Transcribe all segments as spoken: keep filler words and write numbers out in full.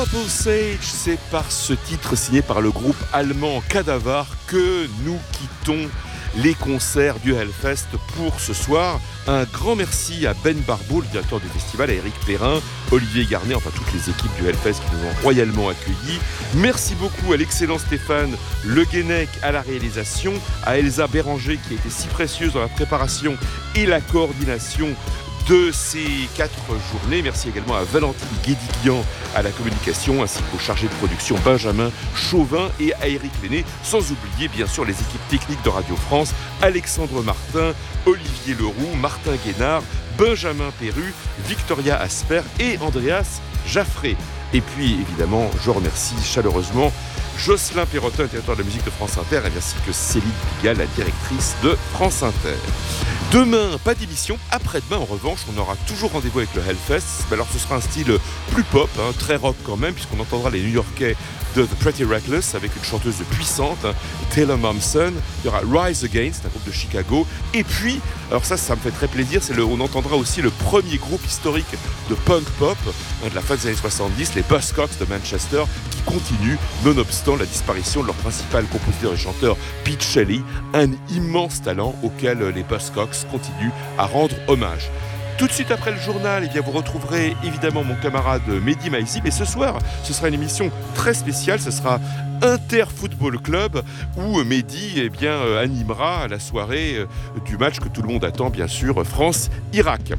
Purple Sage, c'est par ce titre signé par le groupe allemand Cadavar que nous quittons les concerts du Hellfest pour ce soir. Un grand merci à Ben Barbeau, le directeur du festival, à Éric Perrin, Olivier Garnet, enfin toutes les équipes du Hellfest qui nous ont royalement accueillis. Merci beaucoup à l'excellent Stéphane Le Guenec à la réalisation, à Elsa Béranger qui a été si précieuse dans la préparation et la coordination de ces quatre journées. Merci également à Valentine Guédiguian à la communication, ainsi qu'au chargé de production Benjamin Chauvin et à Éric Lenné, sans oublier bien sûr les équipes techniques de Radio France, Alexandre Martin, Olivier Leroux, Martin Guénard, Benjamin Perru, Victoria Asper et Andreas Jaffré. Et puis évidemment, je remercie chaleureusement Jocelyn Perrotin, directeur de la musique de France Inter, ainsi que Céline Pigalle, la directrice de France Inter. Demain, pas d'émission. Après-demain, en revanche, on aura toujours rendez-vous avec le Hellfest. Alors, ce sera un style plus pop, hein, très rock quand même, puisqu'on entendra les New-Yorkais de The Pretty Reckless avec une chanteuse puissante, hein, Taylor Momsen. Il y aura Rise Against, un groupe de Chicago. Et puis, alors ça, ça me fait très plaisir, c'est le, on entendra aussi le premier groupe historique de punk pop hein, de la fin des années soixante-dix, les Buzzcocks de Manchester, qui continuent, nonobstant la disparition de leur principal compositeur et chanteur, Pete Shelley, un immense talent auquel les Buzzcocks continuent à rendre hommage. Tout de suite après le journal, eh bien, vous retrouverez évidemment mon camarade Mehdi Maizi, mais ce soir, ce sera une émission très spéciale, ce sera Inter Football Club, où Mehdi eh bien, euh, animera la soirée euh, du match que tout le monde attend, bien sûr, France-Irak.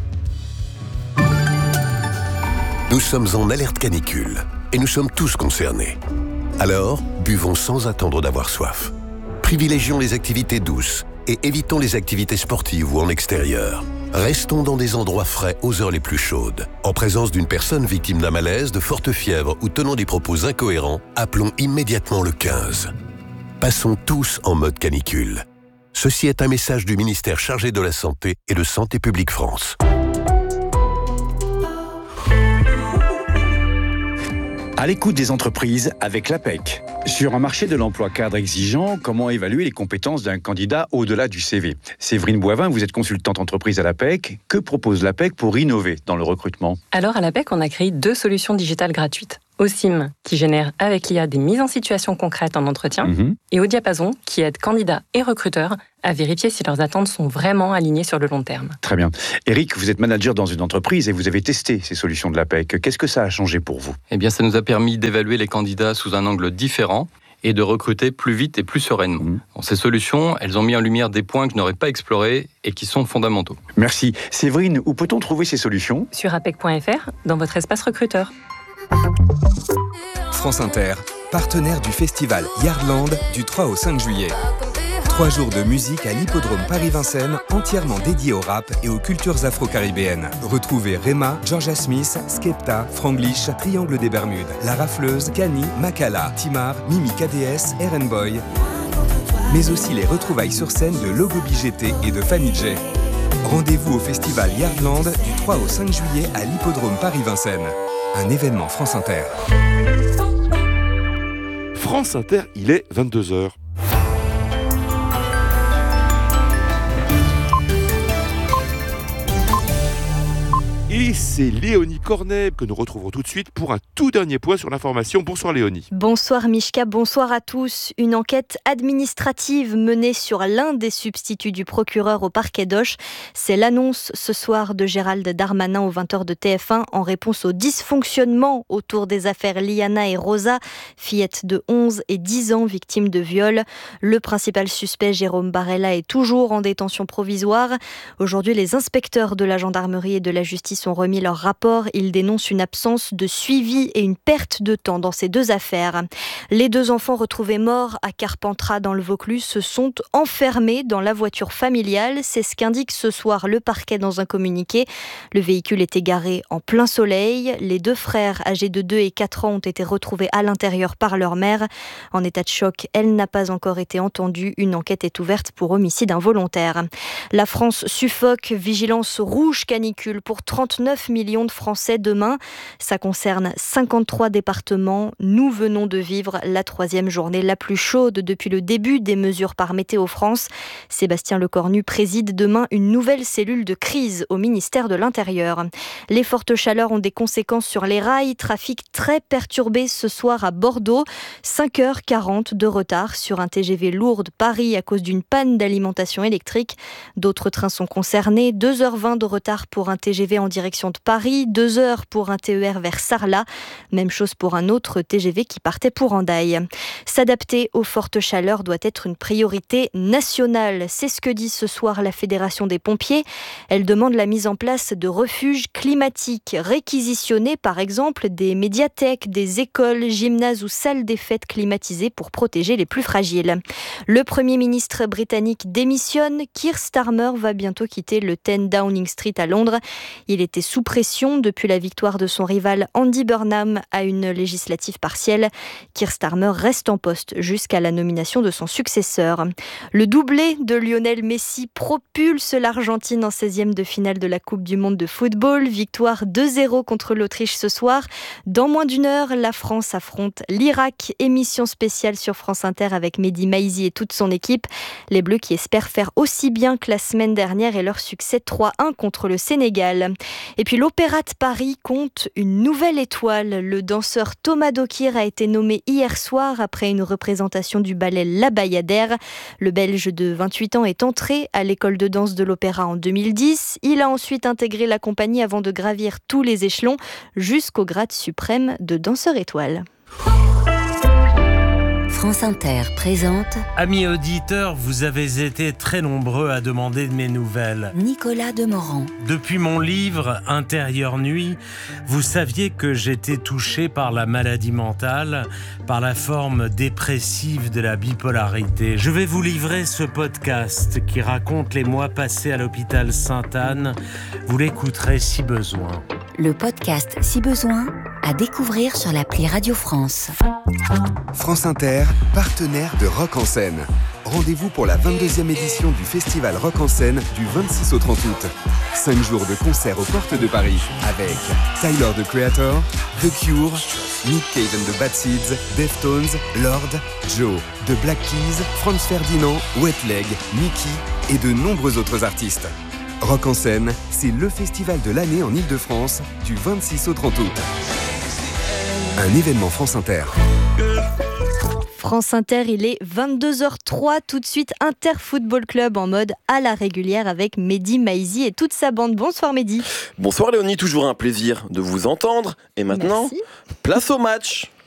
Nous sommes en alerte canicule, et nous sommes tous concernés. Alors, buvons sans attendre d'avoir soif. Privilégions les activités douces, et évitons les activités sportives ou en extérieur. Restons dans des endroits frais aux heures les plus chaudes. En présence d'une personne victime d'un malaise, de forte fièvre ou tenant des propos incohérents, appelons immédiatement le quinze. Passons tous en mode canicule. Ceci est un message du ministère chargé de la Santé et de Santé publique France. À l'écoute des entreprises avec l'A P E C. Sur un marché de l'emploi cadre exigeant, comment évaluer les compétences d'un candidat au-delà du C V ? Séverine Boivin, vous êtes consultante entreprise à l'A P E C. Que propose l'A P E C pour innover dans le recrutement ? Alors à l'A P E C, on a créé deux solutions digitales gratuites. Osim, qui génère avec l'I A des mises en situation concrètes en entretien, mmh. et Au Diapason, qui aide candidats et recruteurs à vérifier si leurs attentes sont vraiment alignées sur le long terme. Très bien. Eric, vous êtes manager dans une entreprise et vous avez testé ces solutions de l'A P E C. Qu'est-ce que ça a changé pour vous ? Eh bien, ça nous a permis d'évaluer les candidats sous un angle différent et de recruter plus vite et plus sereinement. Mmh. Dans ces solutions, elles ont mis en lumière des points que je n'aurais pas explorés et qui sont fondamentaux. Merci. Séverine, où peut-on trouver ces solutions ? Sur apec point f r, dans votre espace recruteur. France Inter, partenaire du festival Yardland du trois au cinq juillet. Trois jours de musique à l'hippodrome Paris-Vincennes, entièrement dédié au rap et aux cultures afro-caribéennes. Retrouvez Rema, Georgia Smith, Skepta, Franglish, Triangle des Bermudes, La Rafleuse, Kani, Makala, Timar, Mimi K D S, Eren Boy. Mais aussi les retrouvailles sur scène de Logo B G T et de Famille J. Rendez-vous au festival Yardland du trois au cinq juillet à l'hippodrome Paris-Vincennes. Un événement France Inter. France Inter, il est vingt-deux heures. Et c'est Léonie Cornet que nous retrouverons tout de suite pour un tout dernier point sur l'information. Bonsoir Léonie. Bonsoir Mishka, bonsoir à tous. Une enquête administrative menée sur l'un des substituts du procureur au parquet d'Auch. C'est l'annonce ce soir de Gérald Darmanin aux vingt heures de T F un en réponse au dysfonctionnement autour des affaires Liana et Rosa, fillettes de onze et dix ans victimes de viol. Le principal suspect, Jérôme Barella, est toujours en détention provisoire. Aujourd'hui, les inspecteurs de la gendarmerie et de la justice ont remis leur rapport. Ils dénoncent une absence de suivi et une perte de temps dans ces deux affaires. Les deux enfants retrouvés morts à Carpentras dans le Vaucluse se sont enfermés dans la voiture familiale. C'est ce qu'indique ce soir le parquet dans un communiqué. Le véhicule était garé en plein soleil. Les deux frères âgés de deux et quatre ans ont été retrouvés à l'intérieur par leur mère. En état de choc, elle n'a pas encore été entendue. Une enquête est ouverte pour homicide involontaire. La France suffoque. Vigilance rouge canicule pour trente-neuf quarante-neuf millions de Français demain. Ça concerne cinquante-trois départements. Nous venons de vivre la troisième journée la plus chaude depuis le début des mesures par Météo France. Sébastien Lecornu préside demain une nouvelle cellule de crise au ministère de l'Intérieur. Les fortes chaleurs ont des conséquences sur les rails. Trafic très perturbé ce soir à Bordeaux. cinq heures quarante de retard sur un T G V Lourdes-Paris à cause d'une panne d'alimentation électrique. D'autres trains sont concernés. deux heures vingt de retard pour un T G V en direction de Paris. deux heures pour un T E R vers Sarlat. Même chose pour un autre T G V qui partait pour Hendaye. S'adapter aux fortes chaleurs doit être une priorité nationale. C'est ce que dit ce soir la Fédération des pompiers. Elle demande la mise en place de refuges climatiques. Réquisitionner par exemple des médiathèques, des écoles, gymnases ou salles des fêtes climatisées pour protéger les plus fragiles. Le Premier ministre britannique démissionne. Keir Starmer va bientôt quitter le dix Downing Street à Londres. Il était sous pression depuis la victoire de son rival Andy Burnham à une législative partielle. Keir Starmer reste en poste jusqu'à la nomination de son successeur. Le doublé de Lionel Messi propulse l'Argentine en seizième de finale de la Coupe du Monde de football. Victoire deux zéro contre l'Autriche ce soir. Dans moins d'une heure, la France affronte l'Irak. Émission spéciale sur France Inter avec Mehdi Maizi et toute son équipe. Les Bleus qui espèrent faire aussi bien que la semaine dernière et leur succès trois un contre le Sénégal. Et puis l'Opéra de Paris compte une nouvelle étoile. Le danseur Thomas Dokir a été nommé hier soir après une représentation du ballet La Bayadère. Le Belge de vingt-huit ans est entré à l'école de danse de l'Opéra en deux mille dix. Il a ensuite intégré la compagnie avant de gravir tous les échelons jusqu'au grade suprême de danseur étoile. France Inter présente... Amis auditeurs, vous avez été très nombreux à demander de mes nouvelles. Nicolas Demorand. Depuis mon livre « Intérieure nuit », vous saviez que j'étais touché par la maladie mentale, par la forme dépressive de la bipolarité. Je vais vous livrer ce podcast qui raconte les mois passés à l'hôpital Sainte-Anne. Vous l'écouterez si besoin. Le podcast Si besoin, à découvrir sur l'appli Radio France. France Inter, partenaire de Rock en scène. Rendez-vous pour la vingt-deuxième édition du festival Rock en scène du vingt-six au trente août. Cinq jours de concerts aux portes de Paris avec Tyler, the Creator, The Cure, Nick Cave and the Bad Seeds, Deftones, Lord, Joe, The Black Keys, Franz Ferdinand, Wet Leg, Mickey et de nombreux autres artistes. Rock en scène, c'est le festival de l'année en Ile-de-France du vingt-six au trente août. Un événement France Inter. France Inter, il est vingt-deux heures trois, tout de suite Inter Football Club en mode à la régulière avec Mehdi Maizi et toute sa bande. Bonsoir Mehdi. Bonsoir Léonie, toujours un plaisir de vous entendre. Et maintenant, Merci. Place au match.